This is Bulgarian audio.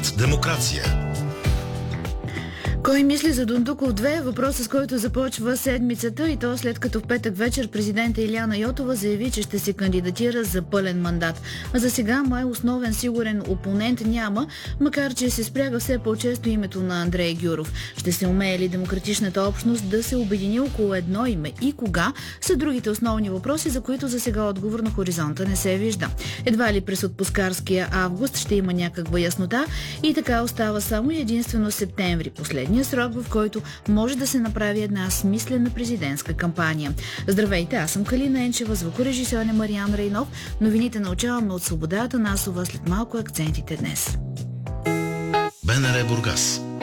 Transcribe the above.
Над демокрация. Кой мисли за Дондуков 2? Въпросът, с който започва седмицата, и то след като в петък вечер президента Илияна Йотова заяви, че ще се кандидатира за пълен мандат. А за сега май основен сигурен опонент няма, макар че се спряга все по-често името на Андрей Гюров. Ще се умее ли демократичната общност да се обедини около едно име и кога са другите основни въпроси, за които за сега отговор на хоризонта не се вижда. Едва ли през отпускарския август ще има някаква яснота и така остава само и единствено септември, последния срок, в който може да се направи една смислена президентска кампания. Здравейте, аз съм Калина Енчева, звукорежисьор е Мариан Рейнов. Новините научаваме от Свобода Атанасова, след малко акцентите днес. БНР Бургас.